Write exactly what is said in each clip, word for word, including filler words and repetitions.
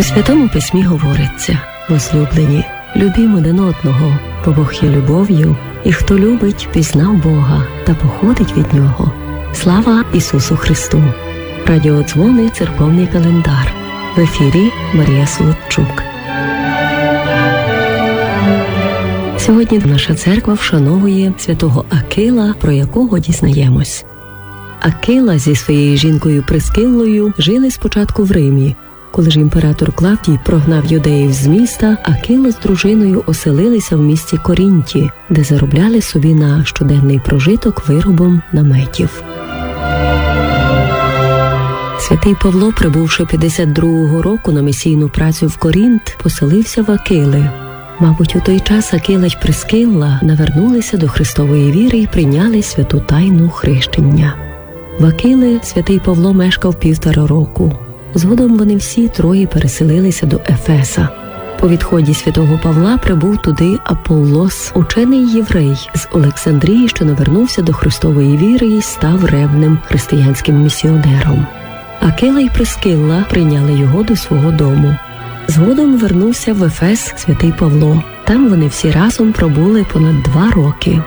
У Святому Письмі говориться: возлюблені, любімо один одного, бо Бог є любов'ю, і хто любить, пізнав Бога та походить від Нього. Слава Ісусу Христу! Радіодзвони «Церковний календар». В ефірі Марія Солодчук. Сьогодні наша церква вшановує святого Акила, про якого дізнаємось. Акила зі своєю жінкою Прискиллою жили спочатку в Римі. Коли ж імператор Клавдій прогнав юдеїв з міста, Акила з дружиною оселилися в місті Корінті, де заробляли собі на щоденний прожиток виробом наметів. Святий Павло, прибувши п'ятдесят другого року на місійну працю в Корінт, поселився в Акили. Мабуть, у той час Акила й Прискилла навернулися до Христової віри і прийняли святу тайну хрещення. В Акили святий Павло мешкав півтора року. Згодом вони всі троє переселилися до Ефеса. По відході святого Павла прибув туди Аполлос, учений єврей з Олександрії, що навернувся до Христової віри і став ревним християнським місіонером. Акила й Прискилла прийняли його до свого дому. Згодом вернувся в Ефес святий Павло. Там вони всі разом пробули понад два роки.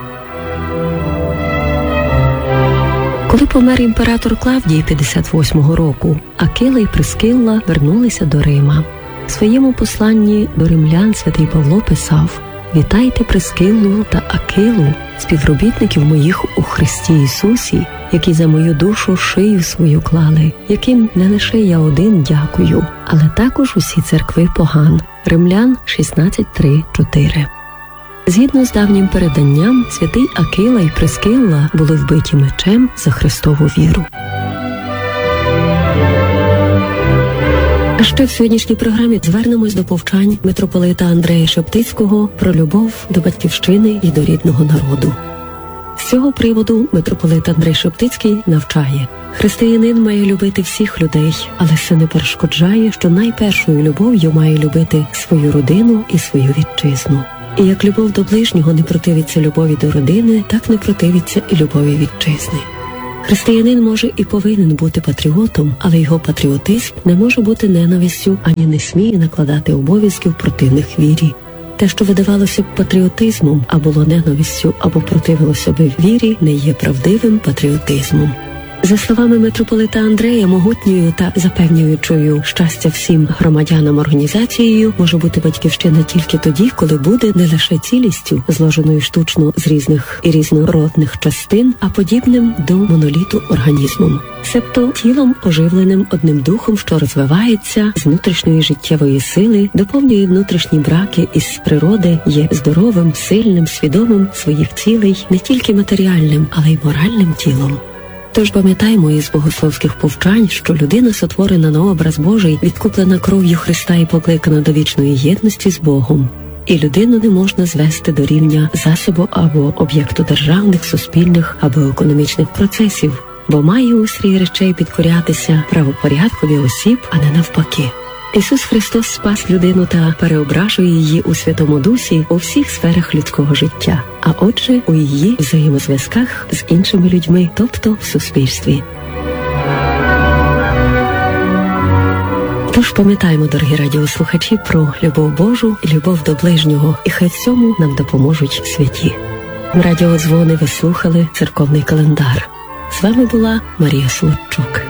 Коли помер імператор Клавдій п'ятдесят восьмого року, Акила й Прискилла вернулися до Рима. В своєму посланні до римлян святий Павло писав: «Вітайте Прискиллу та Акилу, співробітників моїх у Христі Ісусі, які за мою душу шию свою клали, яким не лише я один дякую, але також усі церкви поган». Римлян шістнадцять три чотири. Згідно з давнім переданням, святий Акила і Прискилла були вбиті мечем за Христову віру. А ще в сьогоднішній програмі звернемось до повчань митрополита Андрея Шептицького про любов до батьківщини і до рідного народу. З цього приводу митрополит Андрей Шептицький навчає: християнин має любити всіх людей, але це не перешкоджає, що найпершою любов'ю має любити свою родину і свою вітчизну. І як любов до ближнього не противиться любові до родини, так не противиться і любові вітчизни. Християнин може і повинен бути патріотом, але його патріотизм не може бути ненавистю, ані не сміє накладати обов'язків противних вірі. Те, що видавалося б патріотизмом, а було ненавистю або противилося б вірі, не є правдивим патріотизмом. За словами митрополита Андрея, могутньою та запевнюючою щастя всім громадянам організацією може бути батьківщина тільки тоді, коли буде не лише цілістю, зложеною штучно з різних і різнородних частин, а подібним до моноліту організмом. Себто тілом, оживленим одним духом, що розвивається з внутрішньої життєвої сили, доповнює внутрішні браки із природи, є здоровим, сильним, свідомим своїх цілей, не тільки матеріальним, але й моральним тілом. Тож пам'ятаємо із богословських повчань, що людина сотворена на образ Божий, відкуплена кров'ю Христа і покликана до вічної єдності з Богом. І людину не можна звести до рівня засобу або об'єкту державних, суспільних або економічних процесів, бо має устрій речей підкорятися правопорядкові осіб, а не навпаки. Ісус Христос спас людину та переображує її у Святому Дусі у всіх сферах людського життя, а отже у її взаємозв'язках з іншими людьми, тобто в суспільстві. Тож пам'ятаємо, дорогі радіослухачі, про любов Божу і любов до ближнього, і хай в цьому нам допоможуть святі. Радіодзвони ви слухали «Церковний календар». З вами була Марія Солодчук.